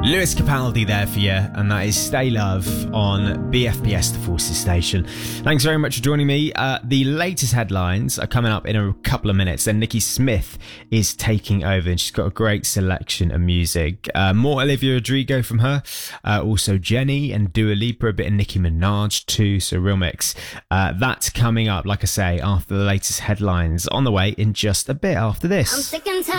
Lewis Capaldi there for you, and that is Stay Love on BFBS, the Forces station. Thanks very much for joining me. The latest headlines are coming up in a couple of minutes. Then Nikki Smith is taking over, and she's got a great selection of music. More Olivia Rodrigo from her. Also Jenny and Dua Lipa, a bit of Nicki Minaj too, so real mix. That's coming up, like I say, after the latest headlines, on the way in just a bit after this. I'm sick and tired.